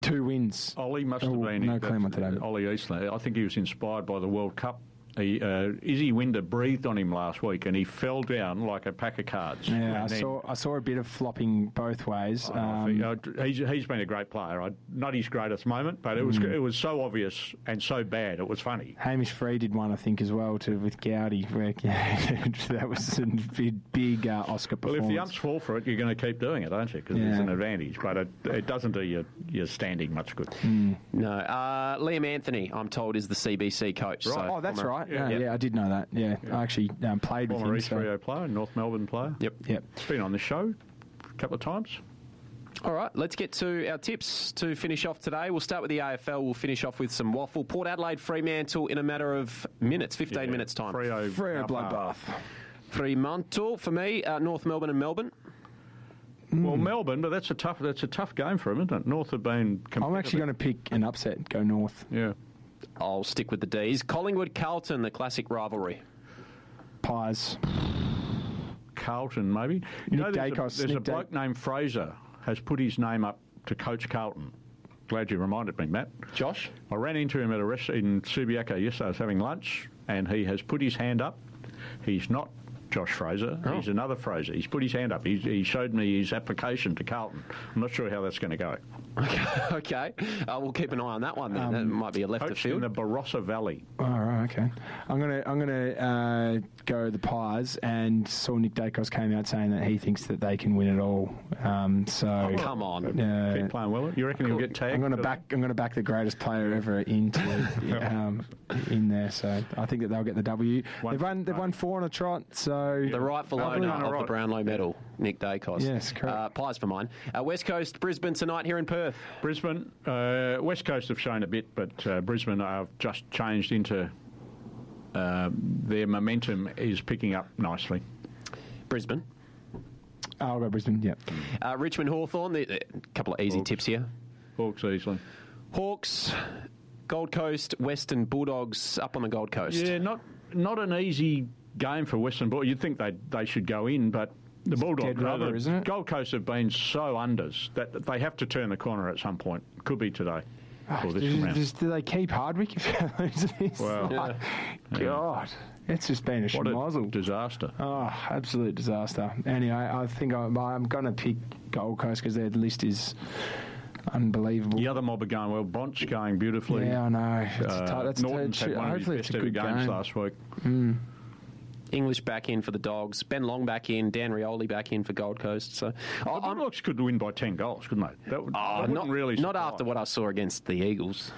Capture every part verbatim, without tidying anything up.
Two wins. Ollie must have Oh, been... no Claremont today. Ollie Eastland. I think he was inspired by the World Cup. He, uh, Izzy Winder breathed on him last week and he fell down like a pack of cards. Yeah, I And then- saw I saw a bit of flopping both ways. Oh, I Um, think, uh, he's, he's been a great player. I, not his greatest moment, but it was Mm. it was so obvious and so bad. It was funny. Hamish Free did one, I think, as well, to with Gowdy. Where, that was a big, big uh, Oscar Well, performance. if the umps fall for it, you're going to keep doing it, aren't you? Because there's Yeah. an advantage, but it, it doesn't do your, your standing much good. No. Uh, Liam Anthony, I'm told, is the C B C coach. Right. So Oh, that's former- right. Yeah, Yeah. yeah, I did know that. Yeah, I actually um, played with Former him. East So. Freo player, North Melbourne player. Yep. Yep. Been on the show a couple of times. All right, let's get to our tips to finish off today. We'll start with the A F L. We'll finish off with some waffle. Port Adelaide, Fremantle in a matter of minutes, fifteen Yeah. minutes time. Freo, Freo Alpha. bloodbath. Fremantle for me, uh, North Melbourne and Melbourne. Well, Melbourne, but that's a tough that's a tough game for them, isn't it? North have been. I'm actually going to pick an upset. Go North. Yeah. I'll stick with the D's. Collingwood, Carlton, the classic rivalry. Pies. Carlton, maybe. You Nick know, there's, Dacos, a, there's Nick a bloke named Fraser has put his name up to coach Carlton. Glad you reminded me, Matt. Josh? I ran into him at a restaurant in Subiaco yesterday. I was having lunch, and he has put his hand up. He's not Josh Fraser. Oh. He's another Fraser. He's put his hand up. He's, he showed me his application to Carlton. I'm not sure how that's going to go. Okay, uh, we'll keep an eye on that one then. Um, that might be a left of Coached in field. the Barossa Valley. All right, okay. I'm gonna I'm gonna uh, go the Pies, and saw Nick Dacos came out saying that he thinks that they can win it all. Um, so Oh, come on. Uh, Keep playing well. You reckon he'll get tagged? I'm going to for back. I'm going to back the greatest player ever into um, in there. So I think that they'll get the W. One- they've won. They've won four on a trot. So The rightful Melbourne owner done it of the right. Brownlow medal, Nick Dacos. Yes, correct. Uh, Pies for mine. Uh, West Coast, Brisbane tonight here in Perth. that? Brisbane, uh, West Coast have shown a bit, but uh, Brisbane have just changed into. Uh, their momentum is picking up nicely. Brisbane. I'll go Brisbane. Yeah. Uh, Richmond Hawthorn. A couple of easy Hawks. tips here. Hawks easily. Hawks, Gold Coast, Western Bulldogs up on the Gold Coast. Yeah, not not an easy game for Western Bulldogs. You'd think they they should go in, but the Bulldogs, dead rubber, the isn't it? Gold Coast have been so unders that they have to turn the corner at some point. Could be today or this Does- round. does- do they keep Hardwick if they're losing this? Well, Like, God, it's just been a What a schmozzle. disaster. Oh, absolute disaster. Anyway, I think I'm, I'm going to pick Gold Coast because their list is unbelievable. The other mob are going well. Bont's going beautifully. Yeah, I know. It's a Uh, tight- that's a- Norton's had one of hopefully his it's best a ever good games game. last week. English back in for the Dogs. Ben Long back in. Dan Rioli back in for Gold Coast. So The I- I'm Bulldogs could win by ten goals, couldn't they? That, would, oh, that wouldn't not really not surprise. after what I saw against the Eagles.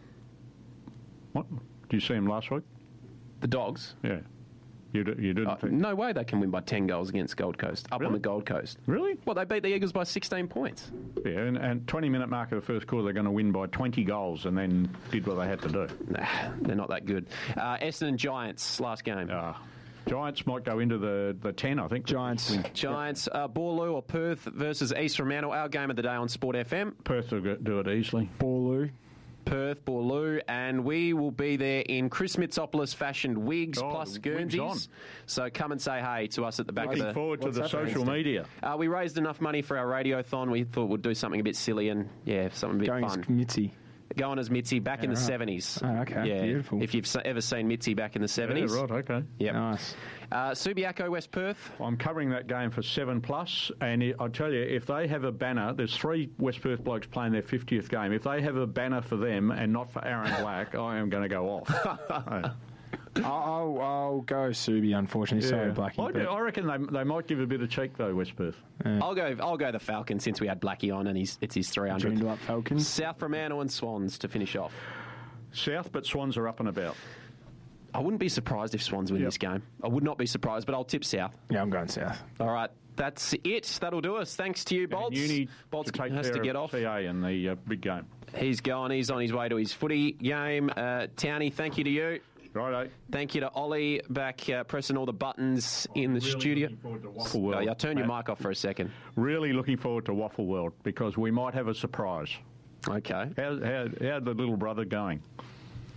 What? Did you see him last week? The Dogs. Yeah. You, d- you didn't Uh, think... no way they can win by ten goals against Gold Coast. Up on Really? the Gold Coast. Really? Well, they beat the Eagles by sixteen points. Yeah, and, and twenty-minute mark of the first quarter, they're going to win by twenty goals and then did what they had to do. Nah, they're not that good. Uh, Essendon Giants, last game. Ah. Giants might go into the, the ten, I think. Giants. Giants, uh, Borloo or Perth versus East Fremantle. Our game of the day on Sport F M. Perth will go- do it easily. Borloo. Perth, Borloo, and we will be there in Chris Mitsopoulos fashioned wigs Oh, plus wigs Guernseys. So come and say hey to us at the back Looking of the... forward to what's the happening? social media. Uh, we raised enough money for our radiothon. We thought we'd do something a bit silly and, yeah, something a bit Going fun. as Mitzi. Going as Mitzi back in the right. seventies. Oh, okay. Yeah, Beautiful. if you've se- ever seen Mitzi back in the seventies. Yeah, right, okay. Yep. Nice. Uh, Subiaco, West Perth. I'm covering that game for seven plus, and I I tell you, if they have a banner, there's three West Perth blokes playing their fiftieth game. If they have a banner for them and not for Aaron Black, I am going to go off. Oh. I'll, I'll, I'll go Subi, unfortunately. Sorry, Yeah. Blackie. I, but- I reckon they, they might give a bit of cheek though, West Perth. I'll go. I'll go the Falcons since we had Blackie on and he's it's his three hundred. Joined up Falcons. South Fremantle and Swans to finish off. South, but Swans are up and about. I wouldn't be surprised if Swans win Yep. this game. I would not be surprised, but I'll tip South. Yeah, I'm going South. All right, that's it. That'll do us. Thanks to you, Bolts. And you need Bolts to take has care to get of off. T A in the uh, big game. He's going. He's on his way to his footy game. Uh, Townie, thank you to you. Righto. Thank you to Ollie back uh, pressing all the buttons in the Really studio. looking forward to Waffle World. Oh, yeah, turn your Matt. mic off for a second. Really looking forward to Waffle World because we might have a surprise. Okay. How, how, how's the little brother going?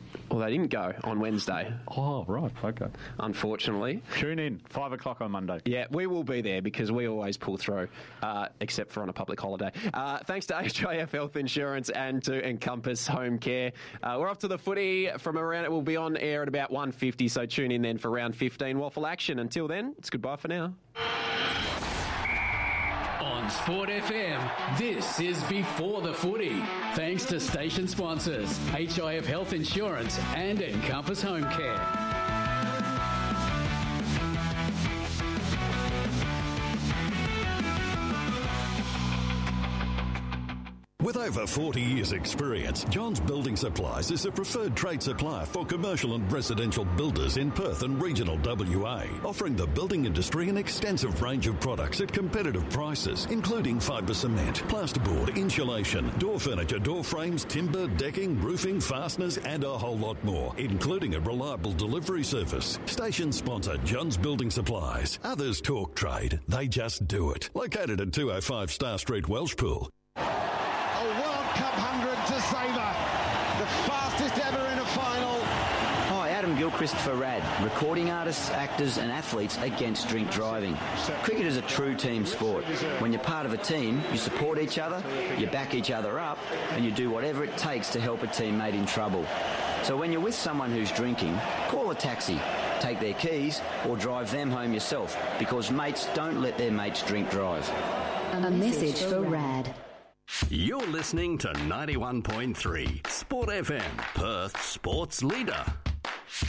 Well, they didn't go on Wednesday, Oh, right. Okay. unfortunately. Tune in. Five o'clock on Monday. Yeah, we will be there because we always pull through, uh, except for on a public holiday. Uh, thanks to H I F Health Insurance and to Encompass Home Care. Uh, we're off to the footy from around. It will be on air at about one fifty, so tune in then for round fifteen Waffle action. Until then, it's goodbye for now. On Sport F M, this is Before the Footy. Thanks to station sponsors H I F Health Insurance and Encompass Home Care. With over forty years' experience, John's Building Supplies is a preferred trade supplier for commercial and residential builders in Perth and regional W A, offering the building industry an extensive range of products at competitive prices, including fibre cement, plasterboard, insulation, door furniture, door frames, timber, decking, roofing, fasteners, and a whole lot more, including a reliable delivery service. Station sponsor John's Building Supplies. Others talk trade, they just do it. Located at two oh five Star Street, Welshpool. To savour, the fastest ever in a final. Hi, Adam Gilchrist for RAD, recording artists, actors and athletes against drink driving. Cricket is a true team sport. When you're part of a team, you support each other, you back each other up, and you do whatever it takes to help a teammate in trouble. So when you're with someone who's drinking, call a taxi, take their keys, or drive them home yourself, because mates don't let their mates drink drive. A message for RAD. You're listening to ninety-one point three Sport F M, Perth's sports leader.